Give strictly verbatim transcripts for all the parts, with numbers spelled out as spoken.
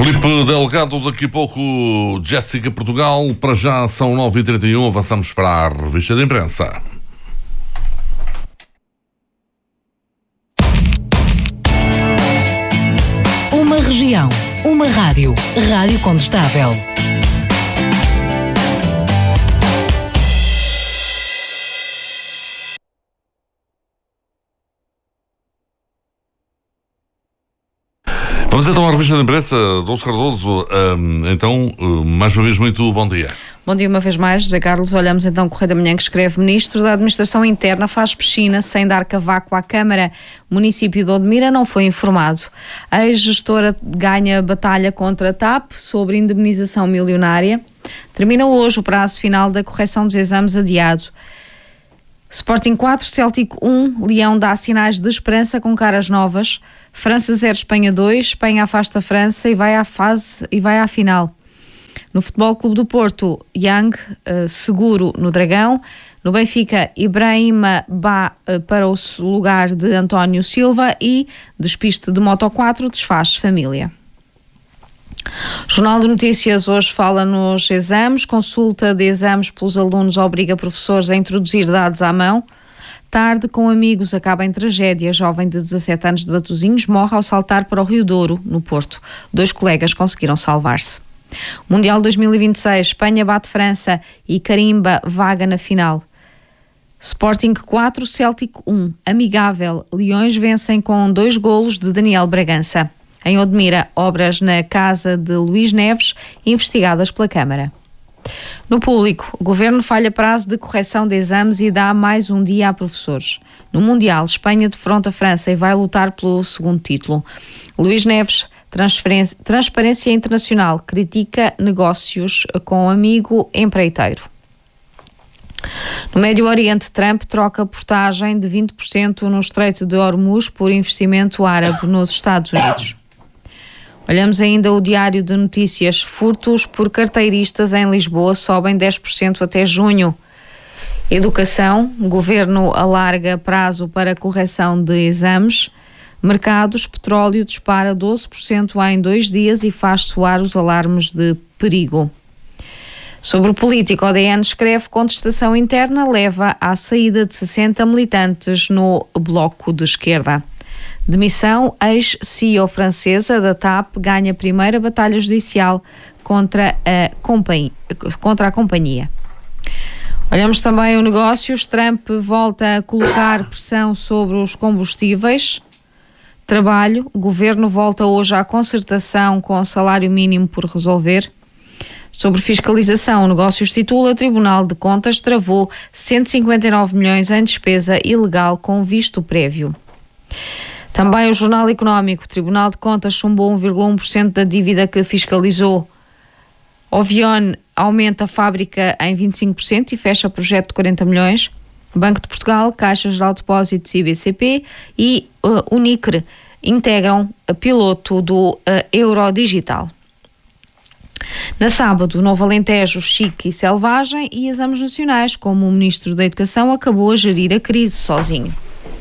Filipe Delgado, daqui a pouco Jéssica Portugal. Para já são nove e trinta e um, avançamos para a revista de imprensa. Uma região, uma rádio, Rádio Condestável. Vamos então à revista de imprensa, Dulce Cardoso. Um, então, mais uma vez, muito bom dia. Bom dia uma vez mais, José Carlos. Olhamos então o Correio da Manhã, que escreve: Ministro da Administração Interna faz piscina sem dar cavaco à Câmara. O município de Odmira não foi informado. A ex-gestora ganha batalha contra a T A P sobre indemnização milionária. Termina hoje o prazo final da correção dos exames adiado. Sporting quatro, Celtic um, Leão dá sinais de esperança com caras novas. França zero, Espanha dois, Espanha afasta a França e vai à fase e vai à final. No Futebol Clube do Porto, Young, uh, seguro no Dragão. No Benfica, Ibrahima Ba uh, para o lugar de António Silva e despiste de Moto quatro, desfaz família. Jornal de Notícias hoje fala nos exames. Consulta de exames pelos alunos obriga professores a introduzir dados à mão. Tarde com amigos acaba em tragédia. Jovem de dezassete anos de Matosinhos morre ao saltar para o Rio Douro, no Porto. Dois colegas conseguiram salvar-se. Mundial dois mil e vinte e seis, Espanha bate França e carimba vaga na final. Sporting quatro, Celtic um, amigável. Leões vencem com dois golos de Daniel Bragança. Em Odmira, obras na casa de Luís Neves, investigadas pela Câmara. No Público, o Governo falha prazo de correção de exames e dá mais um dia a professores. No Mundial, Espanha defronta a França e vai lutar pelo segundo título. Luís Neves, Transparência Internacional, critica negócios com amigo empreiteiro. No Médio Oriente, Trump troca portagem de vinte por cento no Estreito de Hormuz por investimento árabe nos Estados Unidos. Olhamos ainda o Diário de Notícias. Furtos por carteiristas em Lisboa sobem dez por cento até junho. Educação. Governo alarga prazo para correção de exames. Mercados. Petróleo dispara doze por cento em dois dias e faz soar os alarmes de perigo. Sobre o político, o D N escreve: contestação interna leva à saída de sessenta militantes no bloco de esquerda. Demissão, ex-C E O francesa da T A P ganha a primeira batalha judicial contra a companhia. Contra a companhia. Olhamos também o negócios. Trump volta a colocar pressão sobre os combustíveis. Trabalho, o governo volta hoje à concertação com o salário mínimo por resolver. Sobre fiscalização, o negócios titula: Tribunal de Contas travou cento e cinquenta e nove milhões em despesa ilegal com visto prévio. Também o Jornal Económico. O Tribunal de Contas chumbou um vírgula um por cento da dívida que fiscalizou. Ovion aumenta a fábrica em vinte e cinco por cento e fecha projeto de quarenta milhões. Banco de Portugal, Caixa Geral de Depósitos e B C P e uh, Unicre integram a piloto do uh, Eurodigital. Na sábado, Novo Alentejo, chique e selvagem e exames nacionais, como o Ministro da Educação acabou a gerir a crise sozinho.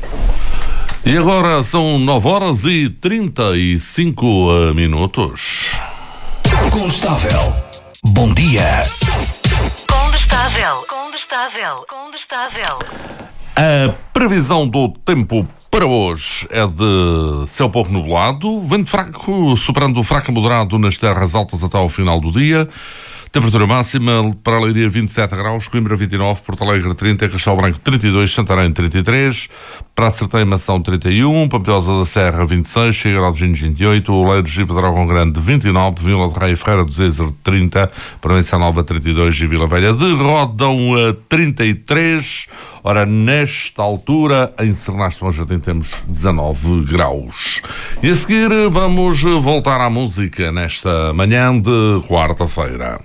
E agora são nove horas e trinta e cinco minutos. Condestável. Bom dia. Condestável. Condestável. Condestável. A previsão do tempo para hoje é de céu pouco nublado, vento fraco, superando o fraco a moderado nas terras altas até ao final do dia. Temperatura máxima para a Leiria vinte e sete graus, Coimbra vinte e nove, Porto Alegre trinta, Castelo Branco trinta e dois, Santarém trinta e três, Praça Sertém Mação trinta e um, Pampilhosa da Serra vinte e seis, Figueiró dos Vinhos vinte e oito, Oleiros e Pedrógão Grande vinte e nove, Vila de Rei e Ferreira do Zezer trinta, Província Nova trinta e dois e Vila Velha de Rodão trinta e três. Ora, nesta altura, em Sernaste Bom Jardim temos dezanove graus. E a seguir vamos voltar à música nesta manhã de quarta-feira.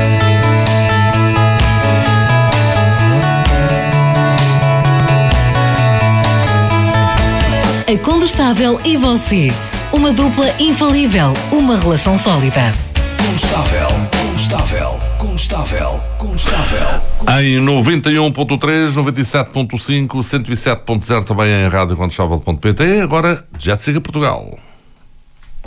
A Condestável e você. Uma dupla infalível. Uma relação sólida. Condestável. Condestável. Condestável. Condestável. Em noventa e um ponto três, noventa e sete ponto cinco, cento e sete ponto zero, também em rádio condestável ponto pt. Agora, Jéssica Portugal.